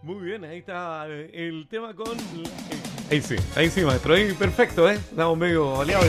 Muy bien, ahí está el tema con... Ahí sí, maestro. Ahí perfecto, ¿eh? Estamos medio aliados.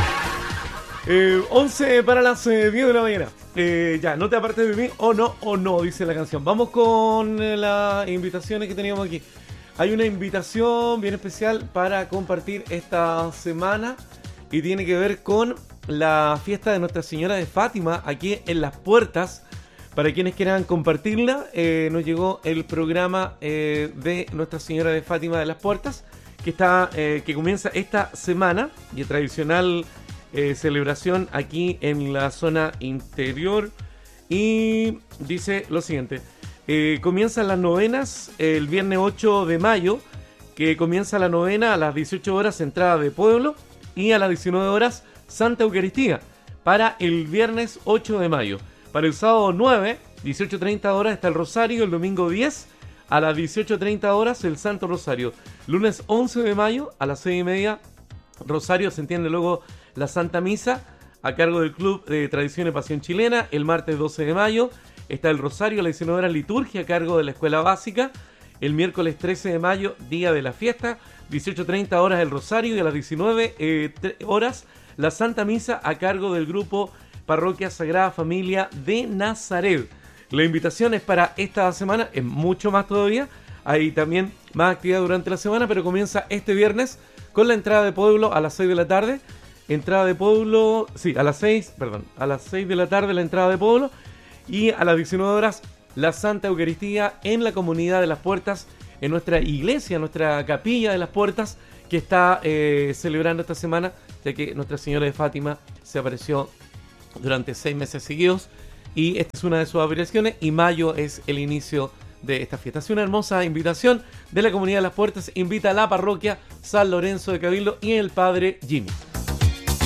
11 para las 10 de la mañana. Ya, no te apartes de mí, o no, dice la canción. Vamos con las invitaciones que teníamos aquí. Hay una invitación bien especial para compartir esta semana y tiene que ver con la fiesta de Nuestra Señora de Fátima aquí en Las Puertas. Para quienes quieran compartirla, nos llegó el programa de Nuestra Señora de Fátima de Las Puertas, que comienza esta semana, y el tradicional celebración aquí en la zona interior. Y dice lo siguiente: comienzan las novenas el viernes 8 de mayo, que comienza la novena a las 18 horas, entrada de pueblo, y a las 19 horas, Santa Eucaristía, para el viernes 8 de mayo. Para el sábado 9, 18:30 horas está el Rosario. El domingo 10, a las 18:30 horas, el Santo Rosario. Lunes 11 de mayo, a las 6:30, Rosario, se entiende luego la Santa Misa, a cargo del Club de Tradición y Pasión Chilena. El martes 12 de mayo está el Rosario, a las 19 horas, liturgia a cargo de la Escuela Básica. El miércoles 13 de mayo, día de la fiesta, 18:30 horas el Rosario, y a las 19 horas la Santa Misa a cargo del grupo Parroquia Sagrada Familia de Nazaret. La invitación es para esta semana, es mucho más todavía. Hay también más actividad durante la semana, pero comienza este viernes con la entrada de pueblo a las 6 de la tarde. Entrada de pueblo, sí, a las 6 de la tarde la entrada de pueblo, y a las 19 horas la Santa Eucaristía en la comunidad de Las Puertas, en nuestra iglesia, nuestra capilla de Las Puertas, que está celebrando esta semana, ya que Nuestra Señora de Fátima se apareció durante 6 meses seguidos, y esta es una de sus apariciones, y mayo es el inicio de esta fiesta. Es una hermosa invitación de la comunidad de Las Puertas. Invita a la parroquia San Lorenzo de Cabildo y el padre Jimmy.